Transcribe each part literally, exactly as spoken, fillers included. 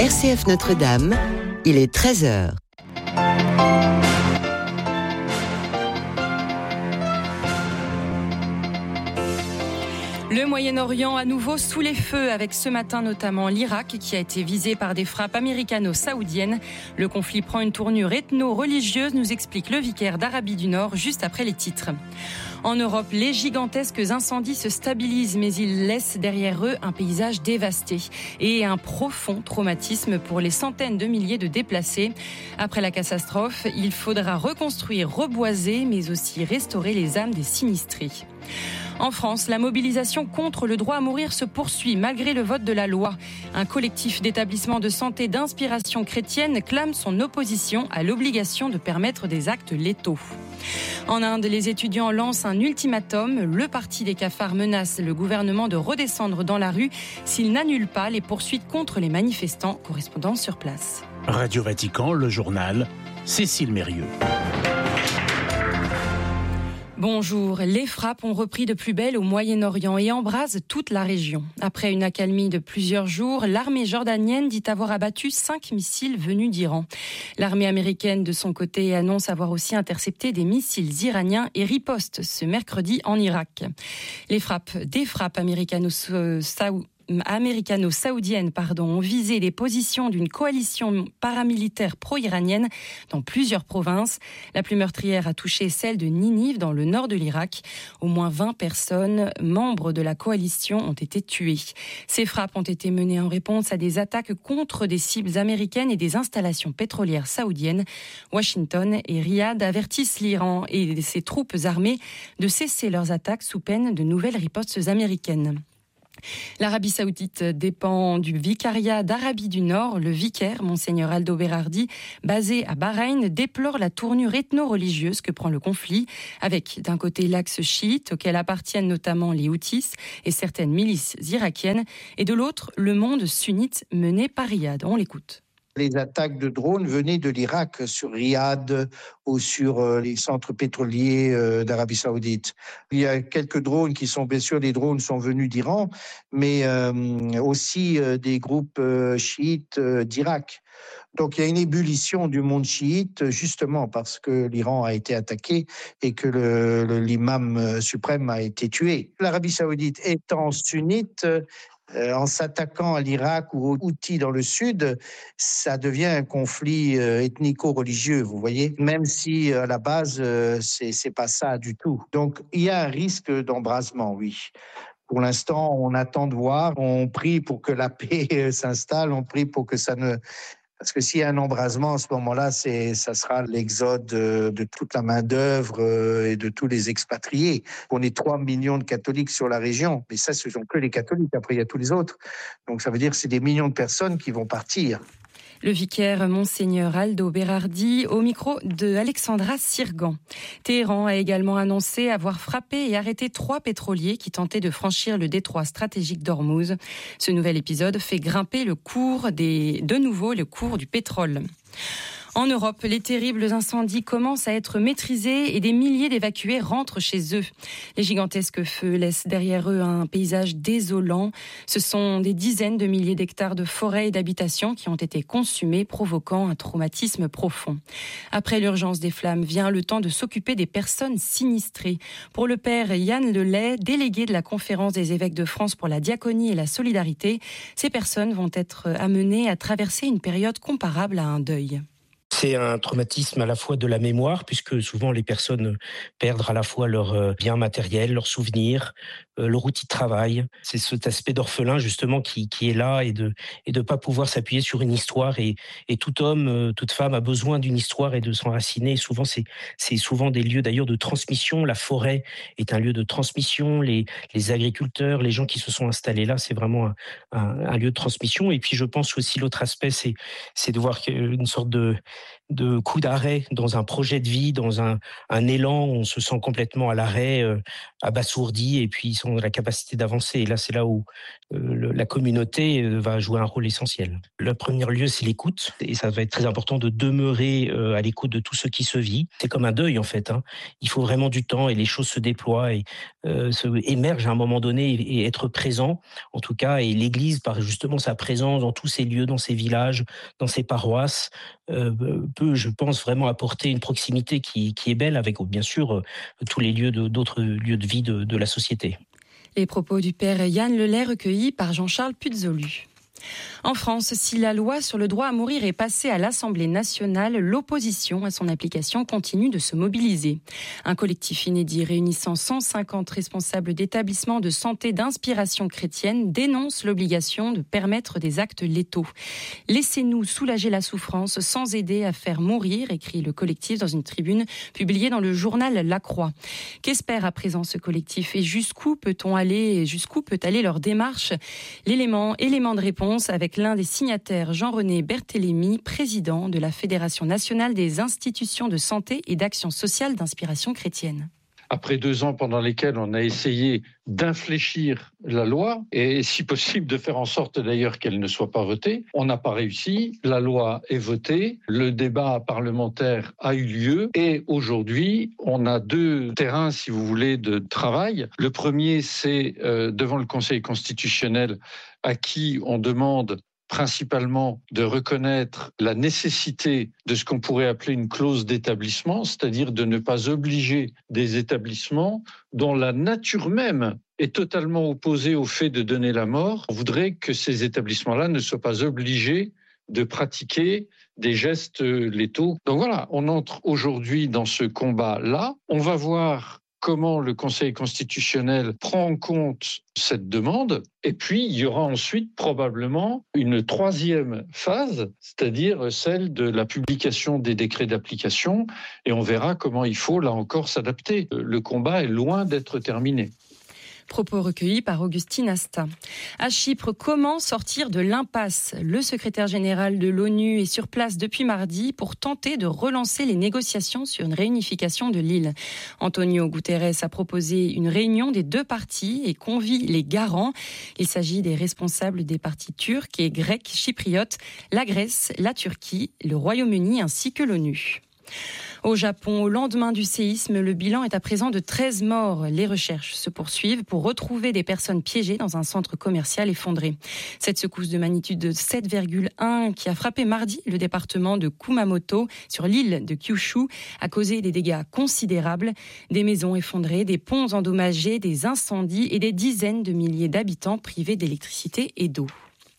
R C F Notre-Dame, il est treize heures. Le Moyen-Orient à nouveau sous les feux, avec ce matin notamment l'Irak qui a été visé par des frappes américano-saoudiennes. Le conflit prend une tournure ethno-religieuse, nous explique le vicaire d'Arabie du Nord juste après les titres. En Europe, les gigantesques incendies se stabilisent, mais ils laissent derrière eux un paysage dévasté et un profond traumatisme pour les centaines de milliers de déplacés. Après la catastrophe, il faudra reconstruire, reboiser, mais aussi restaurer les âmes des sinistrés. En France, la mobilisation contre le droit à mourir se poursuit malgré le vote de la loi. Un collectif d'établissements de santé d'inspiration chrétienne clame son opposition à l'obligation de permettre des actes létaux. En Inde, les étudiants lancent un ultimatum. Le parti des cafards menace le gouvernement de redescendre dans la rue s'il n'annule pas les poursuites contre les manifestants. Correspondant sur place. Radio Vatican, le journal, Cécile Mérieux. Bonjour. Les frappes ont repris de plus belle au Moyen-Orient et embrasent toute la région. Après une accalmie de plusieurs jours, l'armée jordanienne dit avoir abattu cinq missiles venus d'Iran. L'armée américaine, de son côté, annonce avoir aussi intercepté des missiles iraniens et riposte ce mercredi en Irak. Les frappes, des frappes américano-saoudiennes, américano-saoudiennes pardon, ont visé les positions d'une coalition paramilitaire pro-iranienne dans plusieurs provinces. La plus meurtrière a touché celle de Ninive dans le nord de l'Irak. Au moins vingt personnes, membres de la coalition, ont été tuées. Ces frappes ont été menées en réponse à des attaques contre des cibles américaines et des installations pétrolières saoudiennes. Washington et Riyad avertissent l'Iran et ses troupes armées de cesser leurs attaques sous peine de nouvelles ripostes américaines. L'Arabie saoudite dépend du vicariat d'Arabie du Nord. Le vicaire, Monseigneur Aldo Berardi, basé à Bahreïn, déplore la tournure ethno-religieuse que prend le conflit, avec d'un côté l'axe chiite, auquel appartiennent notamment les Houthis et certaines milices irakiennes, et de l'autre, le monde sunnite mené par Riyad. On l'écoute. Les attaques de drones venaient de l'Irak sur Riyad ou sur les centres pétroliers d'Arabie Saoudite. Il y a quelques drones qui sont, bien sûr, les drones sont venus d'Iran, mais aussi des groupes chiites d'Irak. Donc il y a une ébullition du monde chiite, justement parce que l'Iran a été attaqué et que le, le, l'imam suprême a été tué. L'Arabie Saoudite étant sunnite, Euh, en s'attaquant à l'Irak ou aux Houthis dans le sud, ça devient un conflit euh, ethnico-religieux, vous voyez, même si à la base, euh, c'est, c'est pas ça du tout. Donc, il y a un risque d'embrasement, oui. Pour l'instant, on attend de voir, on prie pour que la paix s'installe, on prie pour que ça ne... Parce que s'il y a un embrasement à ce moment-là, c'est, ça sera l'exode de, de toute la main-d'œuvre et de tous les expatriés. On est trois millions de catholiques sur la région, mais ça, ce sont que les catholiques. Après, il y a tous les autres. Donc, ça veut dire que c'est des millions de personnes qui vont partir. Le vicaire Monseigneur Aldo Berardi au micro de Alexandra Sirgan. Téhéran a également annoncé avoir frappé et arrêté trois pétroliers qui tentaient de franchir le détroit stratégique d'Ormuz. Ce nouvel épisode fait grimper le cours des, de nouveau le cours du pétrole. En Europe, les terribles incendies commencent à être maîtrisés et des milliers d'évacués rentrent chez eux. Les gigantesques feux laissent derrière eux un paysage désolant. Ce sont des dizaines de milliers d'hectares de forêts et d'habitations qui ont été consumés, provoquant un traumatisme profond. Après l'urgence des flammes vient le temps de s'occuper des personnes sinistrées. Pour le père Yann Lelay, délégué de la Conférence des évêques de France pour la diaconie et la solidarité, ces personnes vont être amenées à traverser une période comparable à un deuil. C'est un traumatisme à la fois de la mémoire, puisque souvent les personnes perdent à la fois leurs biens matériels, leurs souvenirs, leur outil de travail. C'est cet aspect d'orphelin justement qui, qui est là et de et de pas pouvoir s'appuyer sur une histoire. Et, et tout homme, toute femme a besoin d'une histoire et de s'enraciner. Souvent, c'est, c'est souvent des lieux d'ailleurs de transmission. La forêt est un lieu de transmission. Les, les agriculteurs, les gens qui se sont installés là, c'est vraiment un, un, un lieu de transmission. Et puis je pense aussi l'autre aspect, c'est, c'est de voir une sorte de de coup d'arrêt dans un projet de vie, dans un, un élan, on se sent complètement à l'arrêt, euh, abasourdi, et puis ils ont la capacité d'avancer. Et là, c'est là où euh, le, la communauté va jouer un rôle essentiel. Le premier lieu, c'est l'écoute, et ça va être très important de demeurer euh, à l'écoute de tout ce qui se vit. C'est comme un deuil, en fait. Hein. Il faut vraiment du temps, et les choses se déploient et euh, se émergent à un moment donné, et, et être présent, en tout cas, et l'Église, par justement sa présence dans tous ces lieux, dans ces villages, dans ces paroisses, euh, peut, je pense, vraiment apporter une proximité qui, qui est belle, avec bien sûr euh, tous les lieux de, d'autres lieux de vie de, de la société. Les propos du père Yann Lelay recueillis par Jean-Charles Puzolu. En France, si la loi sur le droit à mourir est passée à l'Assemblée nationale, l'opposition à son application continue de se mobiliser. Un collectif inédit réunissant cent cinquante responsables d'établissements de santé d'inspiration chrétienne dénonce l'obligation de permettre des actes létaux. « Laissez-nous soulager la souffrance sans aider à faire mourir », écrit le collectif dans une tribune publiée dans le journal La Croix. Qu'espère à présent ce collectif et jusqu'où peut-on aller, jusqu'où peut aller leur démarche ? L'élément, élément de réponse avec l'un des signataires, Jean-René Berthélémy, président de la Fédération nationale des institutions de santé et d'action sociale d'inspiration chrétienne. Après deux ans pendant lesquels on a essayé d'infléchir la loi et si possible de faire en sorte d'ailleurs qu'elle ne soit pas votée, on n'a pas réussi. La loi est votée, le débat parlementaire a eu lieu et aujourd'hui on a deux terrains, si vous voulez, de travail. Le premier, c'est euh, devant le Conseil constitutionnel à qui on demande principalement de reconnaître la nécessité de ce qu'on pourrait appeler une clause d'établissement, c'est-à-dire de ne pas obliger des établissements dont la nature même est totalement opposée au fait de donner la mort. On voudrait que ces établissements-là ne soient pas obligés de pratiquer des gestes létaux. Donc voilà, on entre aujourd'hui dans ce combat-là. On va voir comment le Conseil constitutionnel prend en compte cette demande. Et puis, il y aura ensuite probablement une troisième phase, c'est-à-dire celle de la publication des décrets d'application. Et on verra comment il faut, là encore, s'adapter. Le combat est loin d'être terminé. Propos recueillis par Augustine Asta. À Chypre, comment sortir de l'impasse ? Le secrétaire général de l'ONU est sur place depuis mardi pour tenter de relancer les négociations sur une réunification de l'île. Antonio Guterres a proposé une réunion des deux parties et convie les garants. Il s'agit des responsables des partis turcs et grecs chypriotes, la Grèce, la Turquie, le Royaume-Uni ainsi que l'ONU. Au Japon, au lendemain du séisme, le bilan est à présent de treize morts. Les recherches se poursuivent pour retrouver des personnes piégées dans un centre commercial effondré. Cette secousse de magnitude de sept virgule un qui a frappé mardi le département de Kumamoto sur l'île de Kyushu a causé des dégâts considérables. Des maisons effondrées, des ponts endommagés, des incendies et des dizaines de milliers d'habitants privés d'électricité et d'eau.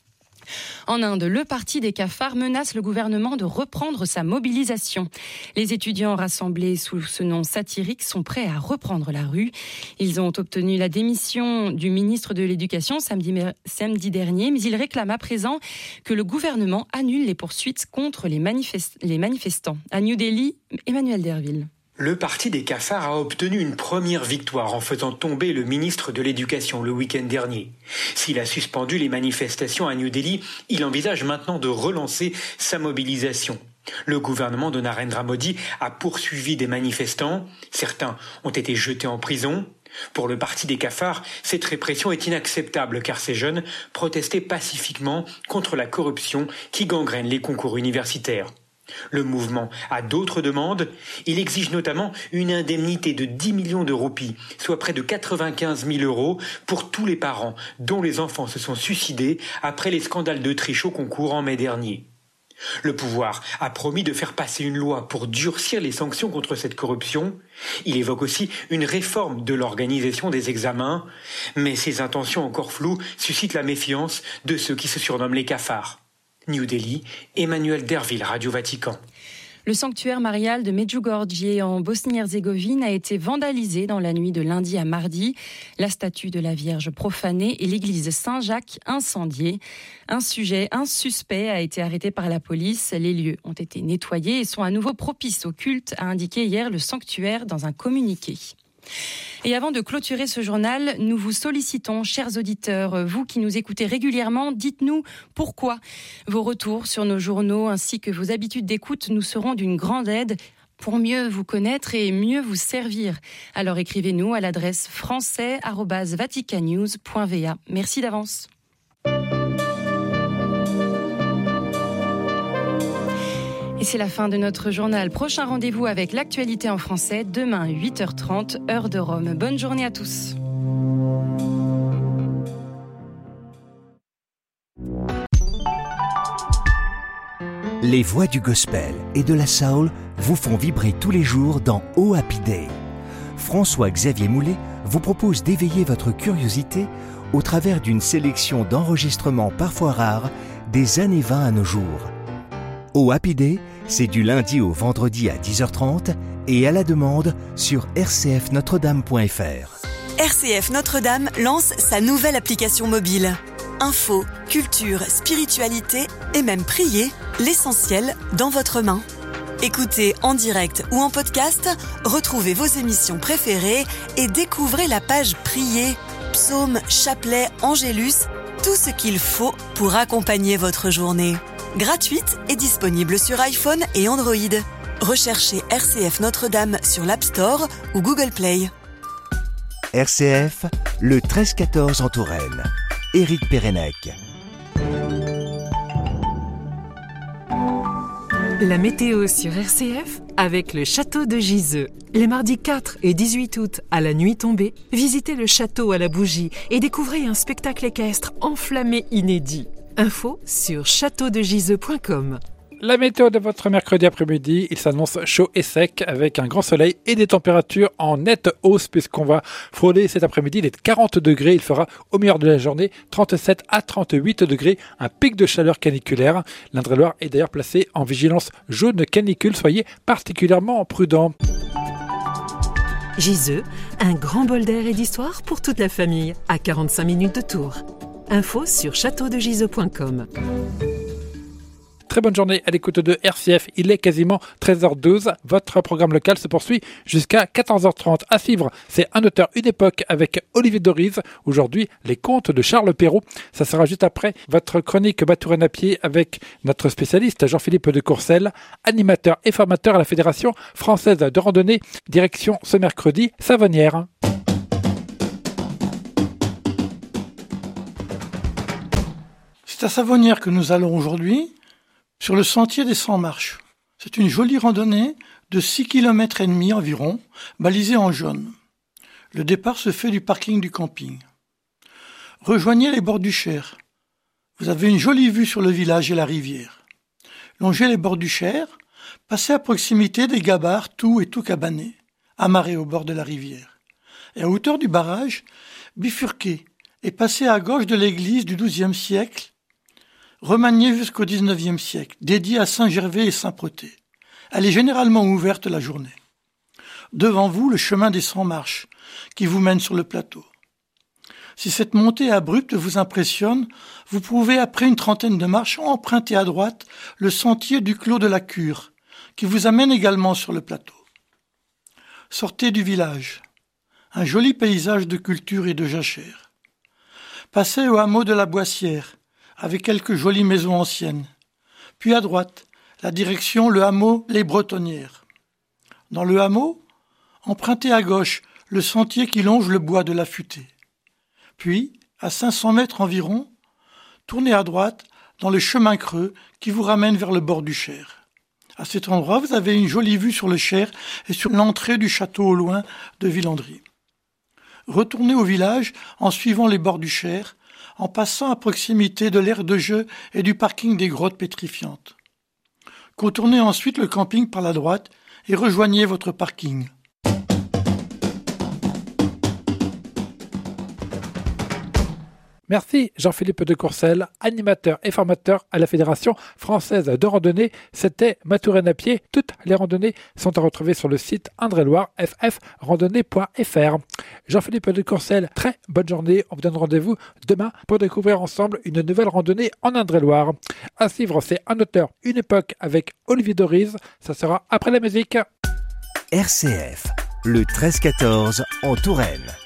En Inde, le parti des cafards menace le gouvernement de reprendre sa mobilisation. Les étudiants rassemblés sous ce nom satirique sont prêts à reprendre la rue. Ils ont obtenu la démission du ministre de l'Éducation samedi, samedi dernier, mais ils réclament à présent que le gouvernement annule les poursuites contre les, manifest- les manifestants. À New Delhi, Emmanuel Derville. Le parti des cafards a obtenu une première victoire en faisant tomber le ministre de l'Éducation le week-end dernier. S'il a suspendu les manifestations à New Delhi, il envisage maintenant de relancer sa mobilisation. Le gouvernement de Narendra Modi a poursuivi des manifestants. Certains ont été jetés en prison. Pour le parti des cafards, cette répression est inacceptable car ces jeunes protestaient pacifiquement contre la corruption qui gangrène les concours universitaires. Le mouvement a d'autres demandes. Il exige notamment une indemnité de dix millions de roupies, soit près de quatre-vingt-quinze mille euros pour tous les parents dont les enfants se sont suicidés après les scandales de triche au concours en mai dernier. Le pouvoir a promis de faire passer une loi pour durcir les sanctions contre cette corruption. Il évoque aussi une réforme de l'organisation des examens. Mais ces intentions encore floues suscitent la méfiance de ceux qui se surnomment les cafards. New Delhi, Emmanuel Derville, Radio Vatican. Le sanctuaire marial de Medjugorje en Bosnie-Herzégovine a été vandalisé dans la nuit de lundi à mardi. La statue de la Vierge profanée et l'église Saint-Jacques incendiée. Un sujet, un suspect a été arrêté par la police. Les lieux ont été nettoyés et sont à nouveau propices au culte, a indiqué hier le sanctuaire dans un communiqué. Et avant de clôturer ce journal, nous vous sollicitons, chers auditeurs, vous qui nous écoutez régulièrement, dites-nous pourquoi. Vos retours sur nos journaux ainsi que vos habitudes d'écoute nous seront d'une grande aide pour mieux vous connaître et mieux vous servir. Alors écrivez-nous à l'adresse français arobase vaticannews point v a. Merci d'avance. Et c'est la fin de notre journal. Prochain rendez-vous avec l'actualité en français, demain huit heures trente, heure de Rome. Bonne journée à tous. Les voix du gospel et de la soul vous font vibrer tous les jours dans Oh Happy Day. François-Xavier Moulet vous propose d'éveiller votre curiosité au travers d'une sélection d'enregistrements parfois rares des années vingt à nos jours. Oh Happy Day, c'est du lundi au vendredi à dix heures trente et à la demande sur r c f notre dame point f r. R C F Notre-Dame lance sa nouvelle application mobile. Info, culture, spiritualité et même prier, l'essentiel dans votre main. Écoutez en direct ou en podcast, retrouvez vos émissions préférées et découvrez la page Prier, psaumes, chapelets, angélus, tout ce qu'il faut pour accompagner votre journée. Gratuite et disponible sur iPhone et Android. Recherchez R C F Notre-Dame sur l'App Store ou Google Play. R C F, le treize quatorze en Touraine. Éric Pérenec. La météo sur R C F avec le château de Giseux. Les mardis quatre et dix-huit août à la nuit tombée, visitez le château à la bougie et découvrez un spectacle équestre enflammé inédit. Info sur château de giseux point com. La météo de votre mercredi après-midi, il s'annonce chaud et sec avec un grand soleil et des températures en nette hausse puisqu'on va frôler cet après-midi les quarante degrés. Il fera au meilleur de la journée trente-sept à trente-huit degrés, un pic de chaleur caniculaire. L'Indre-et-Loire est d'ailleurs placé en vigilance jaune canicule, soyez particulièrement prudents. Giseux, un grand bol d'air et d'histoire pour toute la famille, à quarante-cinq minutes de Tours. Info sur château de giseux point com. Très bonne journée à l'écoute de R C F. Il est quasiment treize heures douze. Votre programme local se poursuit jusqu'à quatorze heures trente. À suivre, c'est Un auteur, une époque avec Olivier Doriz. Aujourd'hui, les contes de Charles Perrault. Ça sera juste après votre chronique Matourène à pied avec notre spécialiste Jean-Philippe de Courcelles, animateur et formateur à la Fédération française de randonnée. Direction ce mercredi, Savonnières. C'est à Savonnières que nous allons aujourd'hui, sur le sentier des cent marches. C'est une jolie randonnée de six kilomètres et demi environ, balisée en jaune. Le départ se fait du parking du camping. Rejoignez les bords du Cher. Vous avez une jolie vue sur le village et la rivière. Longez les bords du Cher, passez à proximité des gabarres tout et tout cabanés, amarrés au bord de la rivière. Et à hauteur du barrage, bifurquez et passez à gauche de l'église du douzième siècle, remaniée jusqu'au dix-neuvième siècle, dédiée à Saint-Gervais et Saint-Protais. Elle est généralement ouverte la journée. Devant vous, le chemin des cent marches, qui vous mène sur le plateau. Si cette montée abrupte vous impressionne, vous pouvez, après une trentaine de marches, emprunter à droite le sentier du Clos de la Cure, qui vous amène également sur le plateau. Sortez du village. Un joli paysage de culture et de jachère. Passez au hameau de la Boissière, avec quelques jolies maisons anciennes. Puis à droite, la direction, le hameau Les Bretonnières. Dans le hameau, empruntez à gauche le sentier qui longe le bois de la Futée. Puis, à cinq cents mètres environ, tournez à droite dans le chemin creux qui vous ramène vers le bord du Cher. À cet endroit, vous avez une jolie vue sur le Cher et sur l'entrée du château au loin de Villandry. Retournez au village en suivant les bords du Cher, en passant à proximité de l'aire de jeu et du parking des grottes pétrifiantes. Contournez ensuite le camping par la droite et rejoignez votre parking. Merci Jean-Philippe de Courcelles, animateur et formateur à la Fédération française de randonnée. C'était Matourène à pied. Toutes les randonnées sont à retrouver sur le site Indre-et-Loire, f f randonnée point f r. Jean-Philippe de Courcelles, très bonne journée. On vous donne rendez-vous demain pour découvrir ensemble une nouvelle randonnée en Indre-et-Loire. À suivre, c'est Un auteur, une époque avec Olivier Doriz. Ça sera après la musique. R C F, le treize quatorze en Touraine.